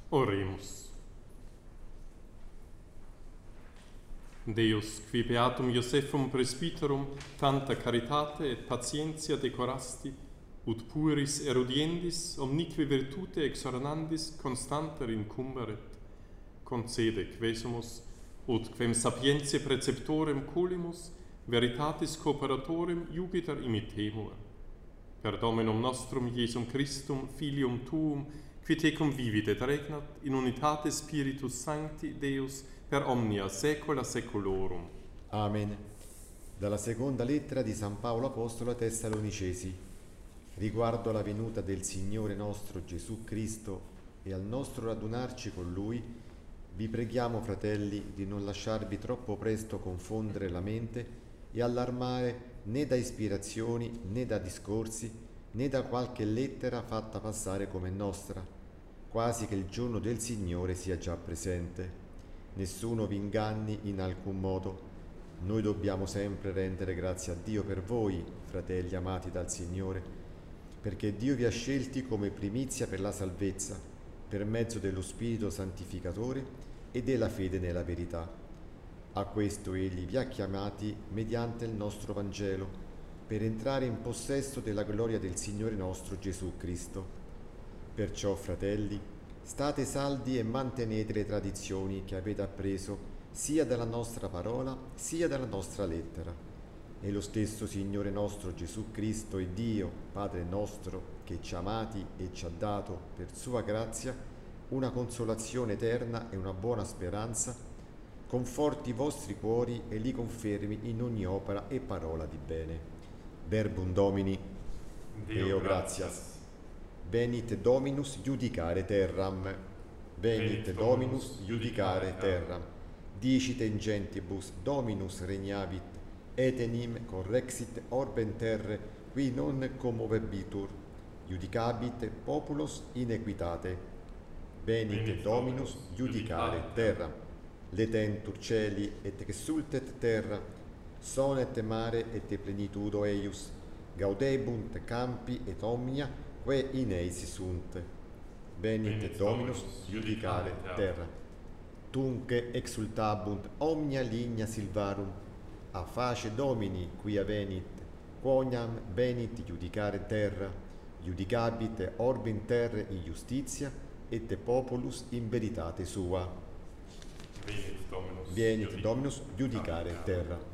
Oremus. Deus, qui beatum Iosephum presbyterum tanta caritate et patientia decorasti, ut pueris erudiendis omnique virtute exornandis constanter incumberet, concede quesumus, ut quem sapientiae preceptorem colimus, veritatis cooperatorem iugiter imitemur. Per Dominum nostrum Iesum Christum, Filium Tuum, qui tecum vivit et regnat in unitate Spiritus Sancti Deus per omnia saecula saeculorum. Amen. Dalla seconda lettera di San Paolo Apostolo ai Tessalonicesi, riguardo alla venuta del Signore nostro Gesù Cristo e al nostro radunarci con Lui, vi preghiamo, fratelli, di non lasciarvi troppo presto confondere la mente e allarmare né da ispirazioni, né da discorsi, né da qualche lettera fatta passare come nostra, quasi che il giorno del Signore sia già presente. Nessuno vi inganni in alcun modo. Noi dobbiamo sempre rendere grazie a Dio per voi, fratelli amati dal Signore, perché Dio vi ha scelti come primizia per la salvezza, per mezzo dello Spirito Santificatore e della fede nella verità. A questo Egli vi ha chiamati mediante il nostro Vangelo, per entrare in possesso della gloria del Signore nostro Gesù Cristo. Perciò, fratelli, state saldi e mantenete le tradizioni che avete appreso sia dalla nostra parola sia dalla nostra lettera. E lo stesso Signore nostro Gesù Cristo e Dio, Padre nostro, che ci ha amati e ci ha dato per sua grazia una consolazione eterna e una buona speranza, conforti i vostri cuori e li confermi in ogni opera e parola di bene. Verbum Domini, Deo gratias. Venit Dominus iudicare terram. Venit Dominus iudicare terram. Dicite in gentibus Dominus regnavit, et enim correxit orbem terre, qui non commovebitur. Iudicabit populos in equitate. Venit Dominus iudicare terram. Letentur celi et exsultet terra, sonet mare et plenitudo eius, gaudebunt campi et omnia, quae in eis sunt. Venit Dominus iudicare terra. Tunque exultabunt omnia ligna silvarum, a face Domini quia venit, quoniam venit iudicare terra, iudicabit orbem terre in justitia, et populus in veritate sua. Venit Dominus iudicare terra.